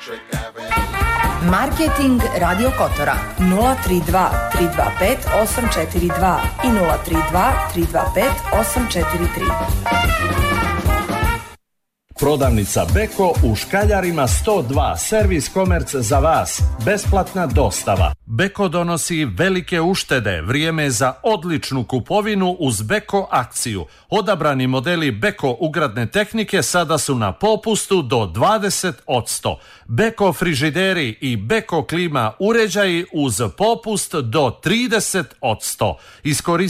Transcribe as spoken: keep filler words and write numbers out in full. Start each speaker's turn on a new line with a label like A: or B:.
A: Marketing Radio Kotora nula tri dva tri dva pet osam četiri dva i nula tri dva tri dva pet osam četiri tri.
B: Prodavnica Beko u Škaljarima sto dva, servis komerc za vas, besplatna dostava. Beko donosi velike uštede, vrijeme za odličnu kupovinu uz Beko akciju. Odabrani modeli Beko ugradne tehnike sada su na popustu do dvadeset posto. Beko frižideri i Beko klima uređaji uz popust do trideset posto. Iskoristite